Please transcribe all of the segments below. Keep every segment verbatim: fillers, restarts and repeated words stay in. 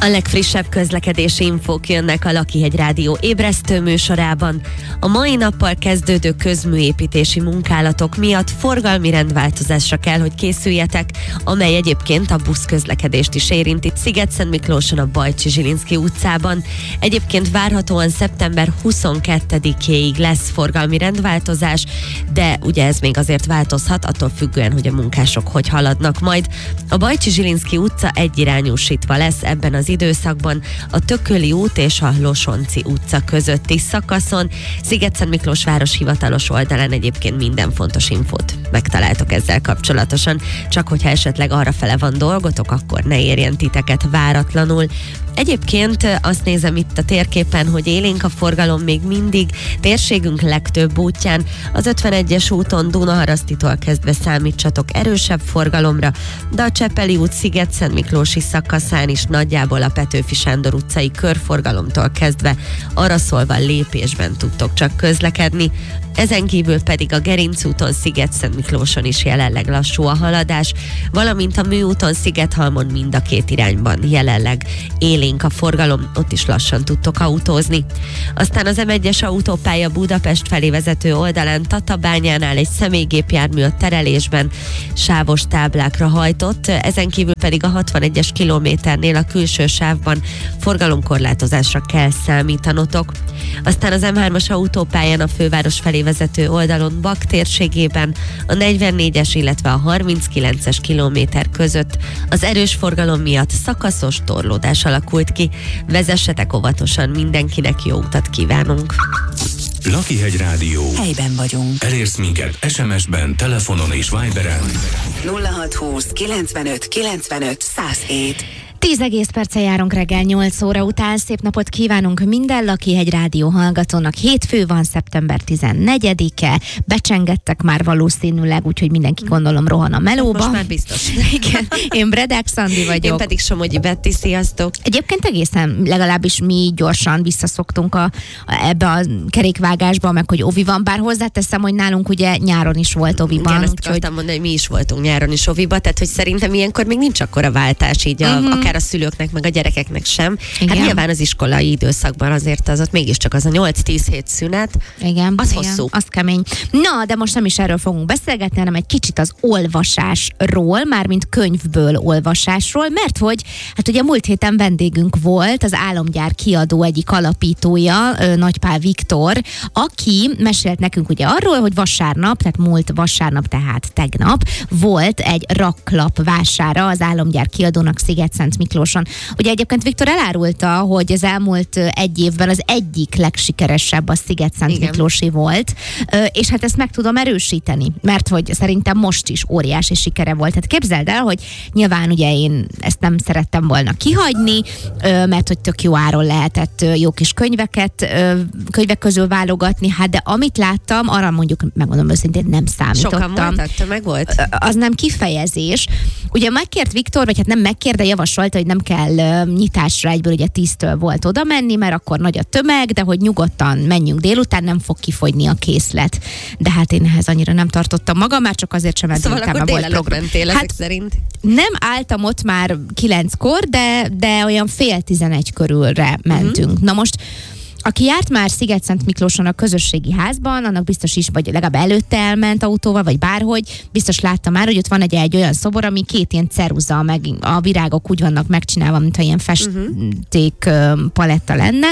A legfrissebb közlekedési infók jönnek a Lakihegy Rádió ébresztő műsorában. A mai nappal kezdődő közműépítési munkálatok miatt forgalmi rendváltozásra kell, hogy készüljetek, amely egyébként a buszközlekedést is érinti Szigetszentmiklóson a Bajcsy-Zsilinszky utcában. Egyébként várhatóan szeptember huszonkettedikéig lesz forgalmi rendváltozás, de ugye ez még azért változhat, attól függően, hogy a munkások hogy haladnak majd. A Bajcsy-Zsilinszky utca egyirányúsítva lesz ebben az időszakban a Tököli út és a Losonci utca közötti szakaszon. Szigetszentmiklós város hivatalos oldalán egyébként minden fontos infót megtaláltok ezzel kapcsolatosan, csak hogyha esetleg arrafele van dolgotok, akkor ne érjen titeket váratlanul. Egyébként azt nézem itt a térképen, hogy élénk a forgalom még mindig térségünk legtöbb útján. Az ötvenegyes úton Dunaharasztitól kezdve számítsatok erősebb forgalomra, de a Csepeli út Szigetszentmiklósi szakaszán is nagyjából a Petőfi Sándor utcai körforgalomtól kezdve arra szólva lépésben tudtok csak közlekedni. Ezen kívül pedig a Gerinc úton Szigetszentmiklóson is jelenleg lassú a haladás, valamint a Műúton Szigethalmon mind a két irányban jelenleg élénk a forgalom, ott is lassan tudtok autózni. Aztán az em egyes autópálya Budapest felé vezető oldalán Tatabányánál egy személygépjármű a terelésben sávos táblákra hajtott, ezen kívül pedig a hatvanegyes kilométernél a külső sávban forgalomkorlátozásra kell számítanotok. Aztán az em hármas autópályán a főváros felé vezető oldalon Bak térségében a negyvennégyes, illetve a harminckilences kilométer között az erős forgalom miatt szakaszos torlódás alakult ki. Vezessetek óvatosan, mindenkinek jó utat kívánunk! Lakihegy Rádió. Helyben vagyunk. Elérsz minket es em es-ben, telefonon és Viberen. nulla hatszázhúsz kilencvenöt kilencvenöt száz hét. tíz egész perccel járunk reggel nyolc óra után. Szép napot kívánunk minden Lakihegy Rádió hallgatónak. Hétfő van, szeptember tizennegyedike. Becsengettek már valószínűleg, úgyhogy mindenki gondolom rohan a melóba. Most már biztos. Igen. Én Bredák Szandi vagyok. Én pedig Somogyi Betti, sziasztok! Egyébként egészen, legalábbis mi gyorsan visszaszoktunk a, a, ebbe a kerékvágásba, meg hogy ovi van, bár hozzáteszem, hogy nálunk ugye nyáron is volt oviban. Igen, ezt úgyhogy... akartam mondani, hogy mi is voltunk nyáron is oviba, tehát hogy szerintem ilyenkor még nincs akkora váltás így a, uh-huh. akár a szülőknek, meg a gyerekeknek sem. Igen. Hát nyilván az iskolai időszakban azért az ott mégiscsak az a nyolc-tíz hét szünet. Igen, az igen, hosszú. az kemény. Na, de most nem is erről fogunk beszélgetni, hanem egy kicsit az olvasásról, mármint könyvből olvasásról, mert hogy, hát ugye múlt héten vendégünk volt az Álomgyár kiadó egyik alapítója, Nagy Pál Viktor, aki mesélt nekünk ugye arról, hogy vasárnap, tehát múlt vasárnap, tehát tegnap volt egy raklap vására az Álomgyár kiadónak Szigetszentmiklóson. Ugye egyébként Viktor elárulta, hogy az elmúlt egy évben az egyik legsikeresebb a Szigetszentmiklósi volt, és hát ezt meg tudom erősíteni, mert hogy szerintem most is óriási sikere volt. Tehát képzeld el, hogy nyilván ugye én ezt nem szerettem volna kihagyni, mert hogy tök jó áron lehetett jó kis könyveket, könyvek közül válogatni, hát de amit láttam, arra mondjuk, megmondom őszintén, nem számítottam. Sokan voltak, tömeg volt? Az nem kifejezés. Ugye megkért Viktor, vagy hát nem megkért, de javasolta, hogy nem kell uh, nyitásra egyből, ugye tíztől volt oda menni, mert akkor nagy a tömeg, de hogy nyugodtan menjünk délután, nem fog kifogyni a készlet. De hát én ehhez annyira nem tartottam magam, már csak azért sem, mert szóval délután volt program. Mentél, hát szerint. Nem álltam ott már kilenckor, de, de olyan fél tizenegy körülre mentünk. Uh-huh. Na most aki járt már Szigetszentmiklóson a közösségi házban, annak biztos is, vagy legalább előtte elment autóval, vagy bárhogy, biztos látta már, hogy ott van egy, egy olyan szobor, ami két ilyen ceruza, meg a virágok úgy vannak megcsinálva, mintha ilyen festék uh-huh. paletta lenne.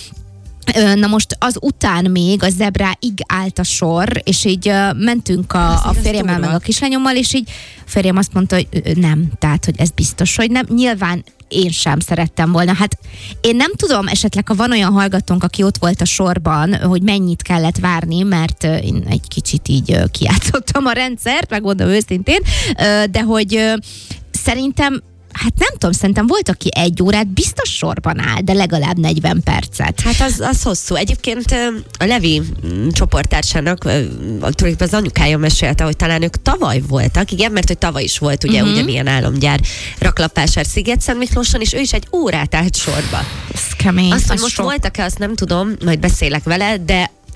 Na most az után még a zebráig állt a sor, és így uh, mentünk a, a férjemmel meg a kislányommal, és így a férjem azt mondta, hogy nem, tehát, hogy ez biztos, hogy nem. Nyilván én sem szerettem volna. Hát én nem tudom, esetleg ha van olyan hallgatónk, aki ott volt a sorban, hogy mennyit kellett várni, mert uh, én egy kicsit így uh, kijátszottam a rendszert, megmondom őszintén, uh, de hogy uh, szerintem hát nem tudom, szerintem volt, aki egy órát biztos sorban áll, de legalább negyven percet. Hát az, az hosszú. Egyébként a Levi csoporttársának tulajdonképpen az anyukája mesélte, hogy talán ők tavaly voltak, igen, mert hogy tavaly is volt ugye uh-huh. ugyanilyen álomgyár raklapvásár Szigetszentmiklóson, és ő is egy órát állt sorba. Ez kemény. Azt, hogy most sor... voltak-e, azt nem tudom, majd beszélek vele, de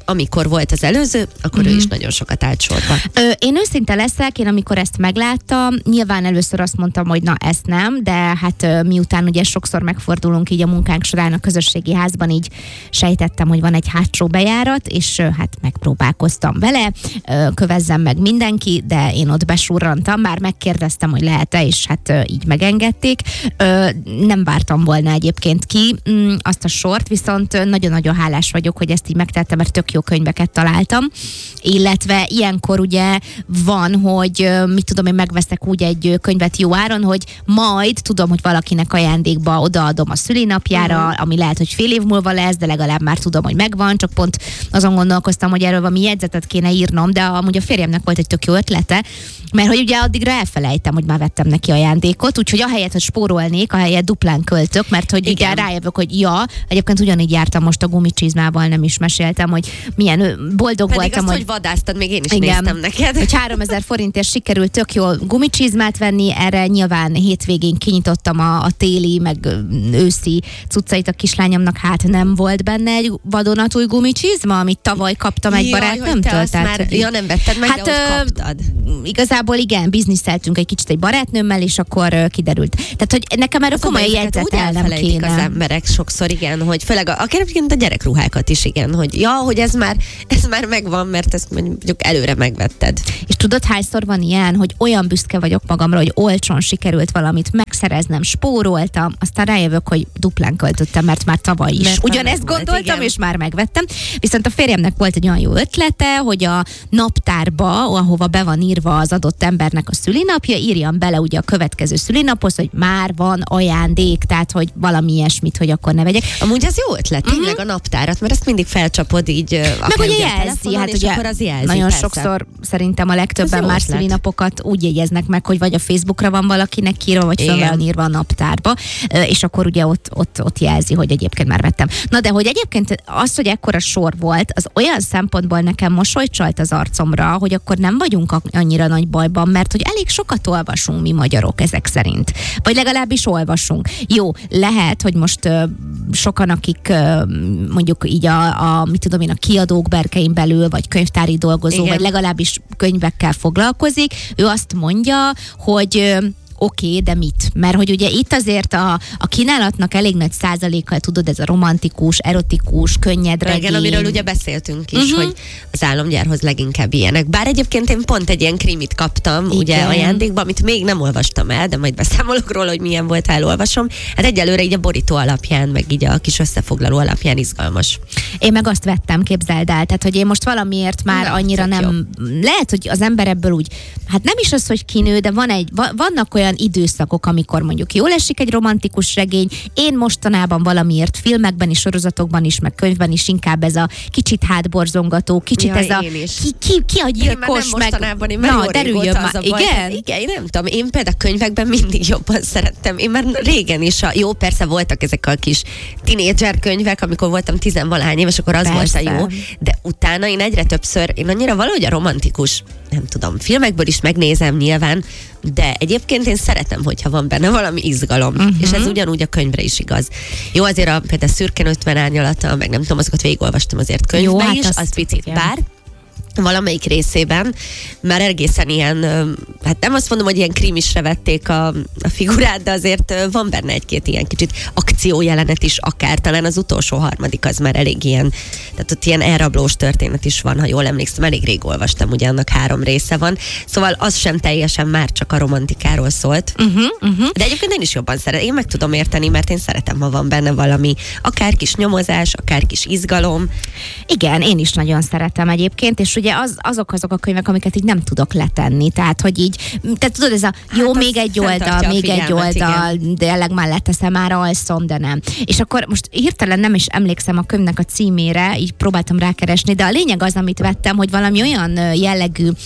amikor volt az előző, akkor mm-hmm. ő is nagyon sokat állt sorba. Ö, én őszinte leszek, én amikor ezt megláttam, nyilván először azt mondtam, hogy na ezt nem, de hát ö, miután ugye sokszor megfordulunk így a munkánk során a közösségi házban, így sejtettem, hogy van egy hátsó bejárat, és ö, hát megpróbálkoztam vele, ö, kövezzem meg mindenki, de én ott besurrantam, már megkérdeztem, hogy lehet-e, és hát ö, így megengedték. Ö, nem vártam volna egyébként ki mm, azt a sort, viszont ö, nagyon-nagyon hálás vagyok, hogy ezt így megtettem, mert tök jó könyveket találtam, illetve ilyenkor ugye van, hogy mit tudom, én megveszek úgy egy könyvet jó áron, hogy majd tudom, hogy valakinek ajándékba odaadom a szülinapjára, uh-huh. ami lehet, hogy fél év múlva lesz, de legalább már tudom, hogy megvan, csak pont azon gondolkoztam, hogy erről valami jegyzetet kéne írnom, de amúgy a férjemnek volt egy tök jó ötlete, mert hogy ugye addigra elfelejtem, hogy már vettem neki ajándékot, úgyhogy ahelyett, hogy spórolnék, ahelyett duplán költök, mert hogy igen. ugye rájövök, hogy ja, egyébként ugyanígy jártam most a gumicsizmával, nem is meséltem, hogy milyen boldog Pedig voltam, azt, hogy... hogy vadásztad, még én is igen, néztem neked. Hogy háromezer forintért sikerült tök jó gumicsizmát venni, erre nyilván hétvégén kinyitottam a, a téli, meg őszi cuccait a kislányomnak, hát nem volt benne egy vadonatúj gumicsizma, amit tavaly kaptam egy barátnőmtől. Már, ja, nem vetted meg, hát, de ott kaptad. Igazából igen, bizniszeltünk egy kicsit egy barátnőmmel, és akkor uh, kiderült. Tehát, hogy nekem erről komoly jegyzetelnem kéne. Az emberek sokszor, igen, hogy főleg a, akár a gyerekruhákat is, igen, hogy ja, hogy ez már, ez már megvan, mert ezt mondjuk előre megvetted. És tudod, hányszor van ilyen, hogy olyan büszke vagyok magamra, hogy olcsón sikerült valamit megszereznem, spóroltam, aztán rájövök, hogy duplán költöttem, mert már tavaly is. Mert ugyanezt gondoltam, volt, és már megvettem. Viszont a férjemnek volt egy olyan jó ötlete, hogy a naptárba, ahova be van írva az adott embernek a szülinapja, írjam bele ugye a következő szülinaphoz, hogy már van ajándék, tehát hogy valami ilyesmit, hogy akkor ne vegyek. Amúgy ez jó ötlet, tényleg uh-huh. a naptárat, mert ezt mindig felcsapod így. Meg ugye jelzi, hát ugye akkor az jelzi, nagyon persze. Sokszor szerintem a legtöbben már szülinapokat úgy jegyeznek meg, hogy vagy a Facebookra van valakinek írva, vagy fel van írva a naptárba, és akkor ugye ott, ott, ott jelzi, hogy egyébként már vettem. Na de hogy egyébként az, hogy ekkora sor volt, az olyan szempontból nekem mosolyt csalt az arcomra, hogy akkor nem vagyunk annyira nagy bajban, mert hogy elég sokat olvasunk mi magyarok ezek szerint. Vagy legalábbis olvasunk. Jó, lehet, hogy most uh, sokan, akik uh, mondjuk így a, a, mit tudom én, a kiadók berkein belül, vagy könyvtári dolgozó, igen. vagy legalábbis könyvekkel foglalkozik, ő azt mondja, hogy uh, oké, okay, de mit? Mert hogy ugye itt azért a, a kínálatnak elég nagy százalékkal, tudod, ez a romantikus, erotikus, könnyed regény. Igen, amiről ugye beszéltünk is, uh-huh. hogy az álomgyárhoz leginkább ilyenek. Bár egyébként én pont egy ilyen krimit kaptam, igen. ugye ajándékba, amit még nem olvastam el, de majd beszámolok róla, hogy milyen volt, ha elolvasom. Hát egyelőre így a borító alapján, meg így a kis összefoglaló alapján izgalmas. Én meg azt vettem, képzeld el, tehát hogy én most valamiért már na, annyira nem... Jó. Lehet, hogy az ember ebből úgy, hát nem is az, hogy kinő, de van egy, vannak olyan időszakok, amikor mondjuk jól esik egy romantikus regény. Én mostanában valamiért filmekben is, sorozatokban is, meg könyvben is inkább ez a kicsit hátborzongató, kicsit ja, ez a ki, ki, ki a gyilkos, meg... mostanában, én már na, derüljön már. Igen? Igen? Igen, én nem tudom, én például könyvekben mindig jobban szerettem. Én már régen is, a, jó, persze voltak ezek a kis tinédzser könyvek, amikor voltam tizenvalahány éves, akkor az persze. volt a jó, de utána én egyre többször, én annyira valahogy a romantikus, nem tudom, filmekből is megnézem nyilván, de egyébként én szeretem, hogyha van benne valami izgalom, uh-huh. és ez ugyanúgy a könyvre is igaz. Jó, azért a, például a Szürke ötven árnyalata, meg nem tudom, azokat végigolvastam azért könyvbe jó, is, hát az picit igen. bár valamelyik részében már egészen ilyen, hát nem azt mondom, hogy ilyen krimisre vették a, a figurát, de azért van benne egy-két ilyen kicsit akciójelenet is akár, talán az utolsó harmadik az már elég ilyen, tehát ott ilyen elrablós történet is van, ha jól emlékszem, elég rég olvastam, ugye annak három része van, szóval az sem teljesen már csak a romantikáról szólt, uh-huh, uh-huh. de egyébként én is jobban szeretem, én meg tudom érteni, mert én szeretem, ha van benne valami, akár kis nyomozás, akár kis izgalom. Igen, én is nagyon szeretem egyébként, és ugye az, azok azok a könyvek, amiket így nem tudok letenni. Tehát, hogy így, tehát tudod, ez a jó, hát még egy oldal, még egy oldal, igen. de tényleg már leteszem, már alszom, de nem. És akkor most hirtelen nem is emlékszem a könyvnek a címére, így próbáltam rákeresni, de a lényeg az, amit vettem, hogy valami olyan jellegű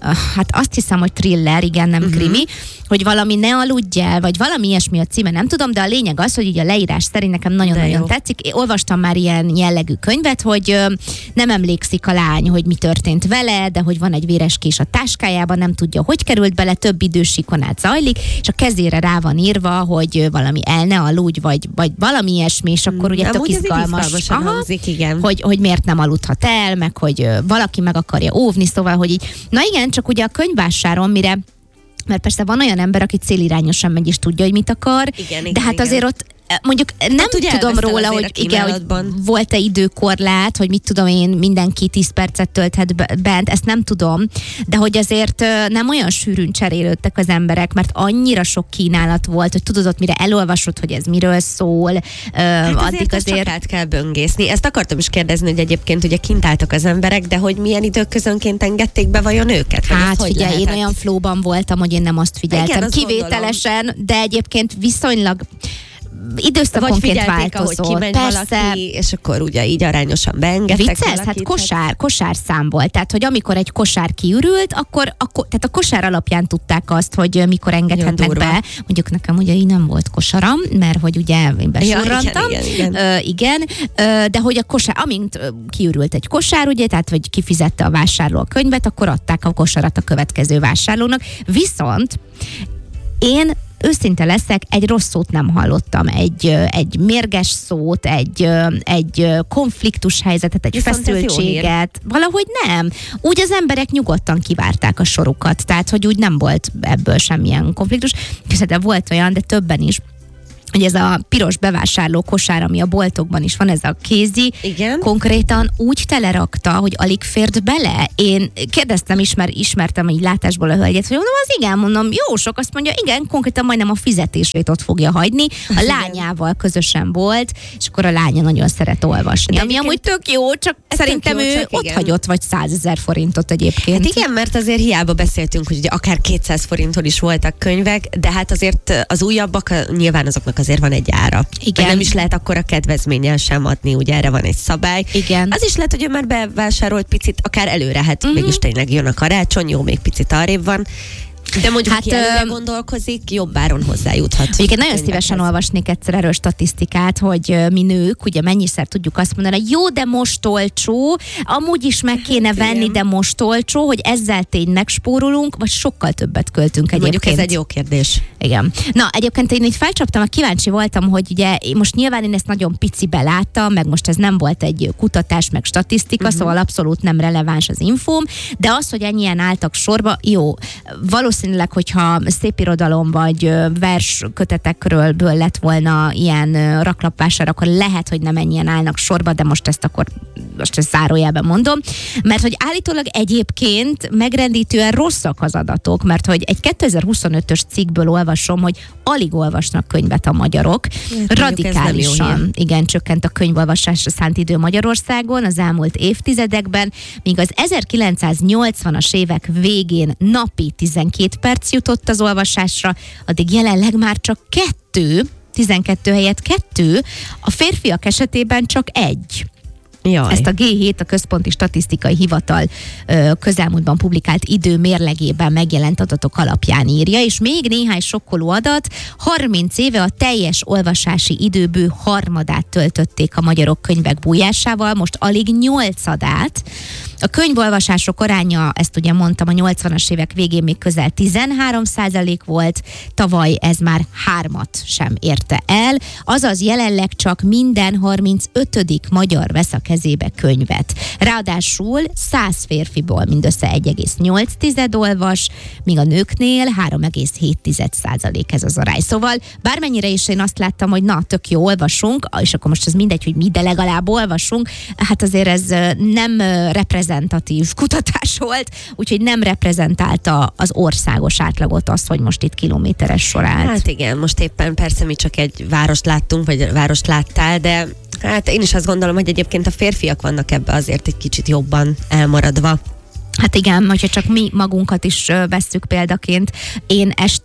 hát azt hiszem, hogy thriller, igen, nem uh-huh. krimi, hogy valami ne aludj el, vagy valami ilyesmi a címe, nem tudom, de a lényeg az, hogy így a leírás szerint nekem nagyon-nagyon tetszik. Én olvastam már ilyen jellegű könyvet, hogy ö, nem emlékszik a lány, hogy mi történt vele, de hogy van egy véres kés a táskájában, nem tudja, hogy került bele, több idősíkon át zajlik, és a kezére rá van írva, hogy valami el ne aludj, vagy, vagy valami ilyesmi, és akkor ugye nem, tök izgalmas, aha, hangzik, igen. Hogy, hogy miért nem aludhat el, meg hogy valaki meg akarja óvni, szóval, hogy így, na igen, csak ugye a könyvvásáron, mire, mert persze van olyan ember, aki célirányosan megy is tudja, hogy mit akar, igen, igen, de hát igen. azért ott mondjuk nem hát, tudom róla, hogy, igen, hogy volt-e időkorlát, hogy mit tudom én, mindenki tíz percet tölthet bent, ezt nem tudom, de hogy azért nem olyan sűrűn cserélődtek az emberek, mert annyira sok kínálat volt, hogy tudod ott, mire elolvasod, hogy ez miről szól, hát addig azért, azért... csak át kell böngészni. Ezt akartam is kérdezni, hogy egyébként ugye kint álltak az emberek, de hogy milyen időközönként engedték be vajon őket? Hát figyelj, én olyan flóban voltam, hogy én nem azt figyeltem. Igen, azt kivételesen, gondolom. De egyébként viszonylag időszakonként változó. Ahogy kimegy persze. valaki, és akkor ugye így arányosan beengedtek. Vicces? Hát kosár, kosár szám volt. Tehát, hogy amikor egy kosár kiürült, akkor, akkor tehát a kosár alapján tudták azt, hogy mikor engedhetnek be. Mondjuk nekem ugye így nem volt kosaram, mert hogy ugye én besorrantam. Ja, igen, igen, igen. Ö, igen. Ö, de hogy a kosár, amint kiürült egy kosár, ugye, tehát hogy kifizette a vásárló a könyvet, akkor adták a kosarat a következő vásárlónak. Viszont én őszinte leszek, egy rossz szót nem hallottam, egy, egy mérges szót, egy, egy konfliktus helyzetet, egy viszont feszültséget, valahogy nem. Úgy az emberek nyugodtan kivárták a sorukat, tehát hogy úgy nem volt ebből semmilyen konfliktus. De volt olyan, de többen is, hogy ez a piros bevásárló kosár, ami a boltokban is van, ez a kézi, igen. konkrétan úgy telerakta, hogy alig fért bele. Én kérdeztem, ismer, ismertem így látásból a hölgyet, hogy mondom, az igen, mondom, jó sok, azt mondja, igen, konkrétan majdnem a fizetését ott fogja hagyni. A lányával közösen volt, és akkor a lánya nagyon szeret olvasni. De ami amúgy tök jó, csak szerintem jó, ő csak ott igen. hagyott vagy százezer forintot egyébként. Hát igen, mert azért hiába beszéltünk, hogy ugye akár kétszáz forinttól is voltak könyvek, de hát azért az újabbak nyilván azoknak azért van egy ára. Igen. Nem is lehet akkor a kedvezménnyel sem adni, ugye erre van egy szabály. Igen. Az is lehet, hogy ő már bevásárolt picit, akár előre, hát mm-hmm. mégis tényleg jön a karácsony, jó, még picit arrébb van. De mondjuk, hát, aki előre gondolkozik, jobb áron hozzájuthat. Én nagyon szívesen olvasnék egyszer erről statisztikát, hogy mi nők, ugye mennyiszer tudjuk azt mondani, hogy jó, de most olcsó, amúgy is meg kéne hát, venni, igen. de most olcsó, hogy ezzel tényleg spórolunk, vagy sokkal többet költünk egyébként. Mondjuk ez egy jó kérdés. Igen. Na, egyébként én így felcsaptam, kíváncsi voltam, hogy ugye most nyilván én ezt nagyon picibe láttam, meg most ez nem volt egy kutatás, meg statisztika, uh-huh. szóval abszolút nem releváns az infóm, de az, hogy ennyien álltak sorba, jó, valószínűleg, hogyha szépirodalom vagy vers kötetekről lett volna ilyen raklapvásár, akkor lehet, hogy nem ennyien állnak sorba, de most ezt akkor most ezt zárójelben mondom, mert hogy állítólag egyébként megrendítően rosszak az adatok, mert hogy egy kétezer-huszonötös cikkből olvasom, hogy alig olvasnak könyvet a magyarok. Hát, radikálisan, igen, csökkent a könyvolvasásra szánt idő Magyarországon az elmúlt évtizedekben, míg az ezerkilencszáznyolcvanas évek végén napi tizenkét perc jutott az olvasásra, addig jelenleg már csak kettő, tizenkettő helyett kettő, a férfiak esetében csak egy. Jaj. Ezt a gé hét, a Központi Statisztikai Hivatal közelmúltban publikált idő mérlegében megjelent adatok alapján írja, és még néhány sokkoló adat, harminc éve a teljes olvasási időből harmadát töltötték a magyarok könyvek bújásával, most alig nyolcadát. A könyvolvasások aránya, ezt ugye mondtam, a nyolcvanas évek végén még közel tizenhárom százalék volt, tavaly ez már hármat sem érte el, azaz jelenleg csak minden harmincötödik magyar vesz a kezébe könyvet. Ráadásul száz férfiból mindössze egy egész nyolc tized olvas, míg a nőknél három egész hét százalék ez az arány. Szóval bármennyire is én azt láttam, hogy na, tök jó, olvasunk, és akkor most ez mindegy, hogy mi, de legalább olvasunk, hát azért ez nem reprezentatív kutatás volt, úgyhogy nem reprezentálta az országos átlagot az, hogy most itt kilométeres sor állt. Hát igen, most éppen persze mi csak egy várost láttunk, vagy várost láttál, de hát én is azt gondolom, hogy egyébként a férfiak vannak ebbe azért egy kicsit jobban elmaradva. Hát igen, hogyha csak mi magunkat is vesszük példaként, én este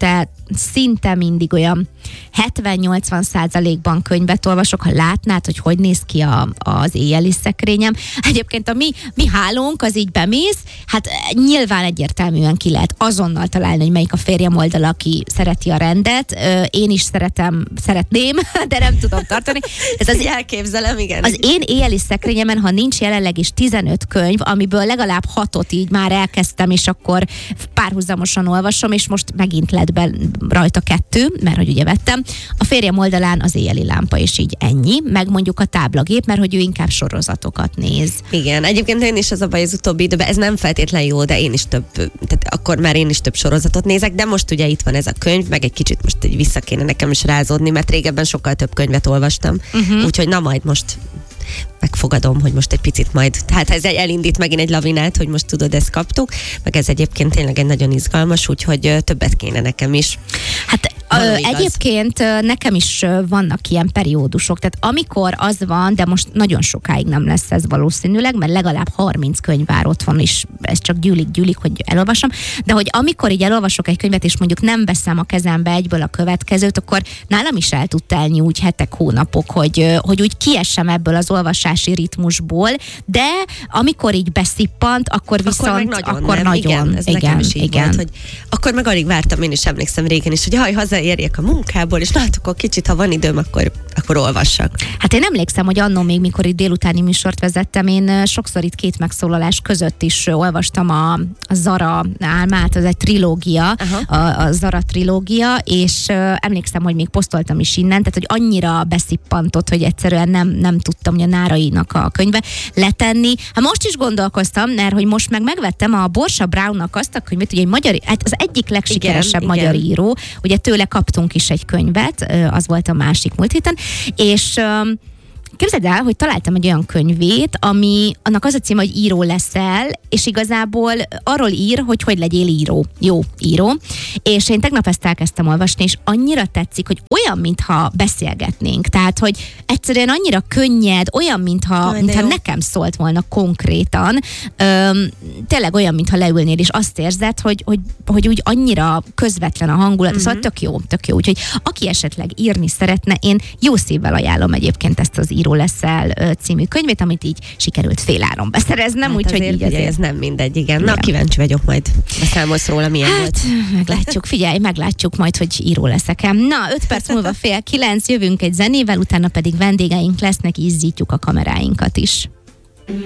szinte mindig olyan hetven-nyolcvan százalékban könyvet olvasok, ha látnád, hogy hogy néz ki a, az éjjeli szekrényem. Egyébként a mi, mi hálónk, az így bemész, hát nyilván egyértelműen ki lehet azonnal találni, hogy melyik a férjem oldala, aki szereti a rendet. Én is szeretem, szeretném, de nem tudom tartani. Ez az elképzelem, igen. Az én éjjeli szekrényemen, ha nincs jelenleg is tizenöt könyv, amiből legalább hatot így már elkezdtem, és akkor párhuzamosan olvasom, és most megint lett be rajta kettő, mert hogy ugye vettem. A férjem oldalán az éjjeli lámpa, és így ennyi, meg mondjuk a táblagép, mert hogy ő inkább sorozatokat néz. Igen, egyébként én is az a baj az utóbbi időben, ez nem feltétlen jó, de én is több, tehát akkor már én is több sorozatot nézek, de most ugye itt van ez a könyv, meg egy kicsit most így vissza kéne nekem is rázódni, mert régebben sokkal több könyvet olvastam, uh-huh. úgyhogy na majd most megfogadom, hogy most egy picit majd, tehát ez elindít megint egy lavinát, hogy most tudod, ezt kaptuk, meg ez egyébként tényleg egy nagyon izgalmas, úgyhogy többet kéne nekem is. Hát ö, egyébként nekem is vannak ilyen periódusok, tehát amikor az van, de most nagyon sokáig nem lesz ez valószínűleg, mert legalább harminc könyv vár otthon is, ez csak gyűlik, gyűlik, hogy elolvasom, de hogy amikor így elolvasok egy könyvet, és mondjuk nem veszem a kezembe egyből a következőt, akkor nálam is el tud telni úgy hetek, hónapok, hogy, hogy úgy kiessem ebből az olvasási ritmusból, de amikor így beszippant, akkor viszont akkor nagyon, akkor nagyon igen, ez igen, nekem is így igen. volt, hogy akkor meg alig vártam, én is emlékszem régen is, hogy haj, hazaérjek a munkából, és látok, akkor kicsit, ha van időm, akkor, akkor olvassak. Hát én emlékszem, hogy annó még, mikor itt délutáni műsort vezettem, én sokszor itt két megszólalás között is olvastam a, a Zara álmát, az egy trilógia, a, a Zara trilógia, és uh, emlékszem, hogy még posztoltam is innen, tehát hogy annyira beszippantott, hogy egyszerűen nem, nem tudtam, hogy a Nárainak a könyve letenni. Hát most is gondolkoztam, mert hogy most meg megvettem a Borsa Brownnak azt a könyvet, ugye egy magyar, hát az egyik legsikeresebb igen, magyar igen. író, ugye tőle kaptunk is egy könyvet, az volt a másik múlt héten, és képzeld el, hogy találtam egy olyan könyvét, ami annak az a címe, hogy író leszel, és igazából arról ír, hogy hogy legyél író. Jó író. És én tegnap ezt elkezdtem olvasni, és annyira tetszik, hogy olyan, mintha beszélgetnénk. Tehát, hogy egyszerűen annyira könnyed, olyan, mintha, mintha nekem szólt volna konkrétan. Öm, tényleg olyan, mintha leülnél, és azt érzed, hogy, hogy, hogy úgy annyira közvetlen a hangulat. Uh-huh. Szóval tök jó, tök jó. Úgyhogy aki esetleg írni szeretne, én jó szívvel ajánlom egyébként ezt az Író leszel című könyvét, amit így sikerült féláron beszereznem, hát úgyhogy így azért. Ez nem mindegy, igen. Na, kíváncsi vagyok, majd beszámolsz róla, milyen hát, volt. meglátjuk, figyelj, meglátjuk majd, hogy író leszek-e. Na, öt perc múlva fél kilenc, jövünk egy zenével, utána pedig vendégeink lesznek, izzítjuk a kameráinkat is.